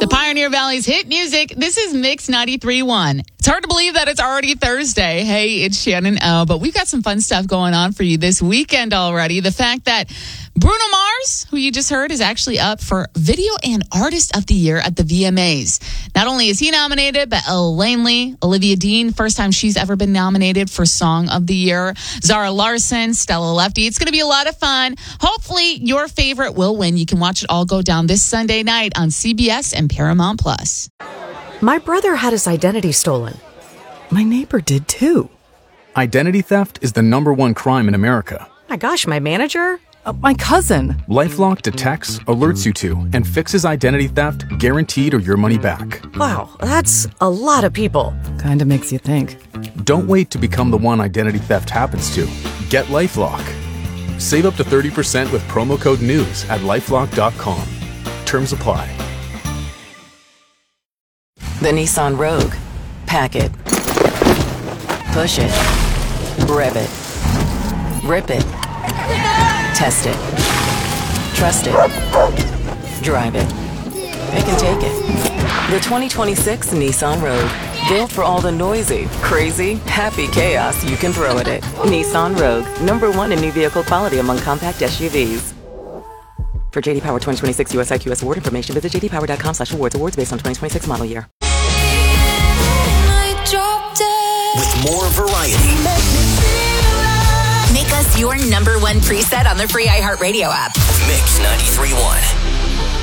The Pioneer Valley's hit music. This is Mix 93.1. It's hard to believe that it's already Thursday. Hey, it's Shannon O. But we've got some fun stuff going on for you this weekend already. The fact that Bruno Mars, who you just heard, is actually up for Video and Artist of the Year at the VMAs. Not only is he nominated, but Elle Langley, Olivia Dean, first time she's ever been nominated for Song of the Year, Zara Larsson, Stella Lefty. It's going to be a lot of fun. Hopefully, your favorite will win. You can watch it all go down this Sunday night on CBS and Paramount Plus. My brother had his identity stolen. My neighbor did too. Identity theft is the #1 crime in America. My gosh, my manager? My cousin. LifeLock detects, alerts you to, and fixes identity theft guaranteed or your money back. Wow, that's a lot of people. Kinda makes you think. Don't wait to become the one identity theft happens to. Get LifeLock. Save up to 30% with promo code NEWS at LifeLock.com. Terms apply. The Nissan Rogue. Pack it. Push it. Rev it. Rip it. Test it. Trust it. Drive it. Pick and take it. The 2026 Nissan Rogue. Built for all the noisy, crazy, happy chaos you can throw at it. Nissan Rogue. #1 in new vehicle quality among compact SUVs. For JD Power 2026 US IQS award information, visit jdpower.com/awards. Awards based on 2026 model year. With more variety. Make us your #1 preset on the free iHeartRadio app. Mix 93.1.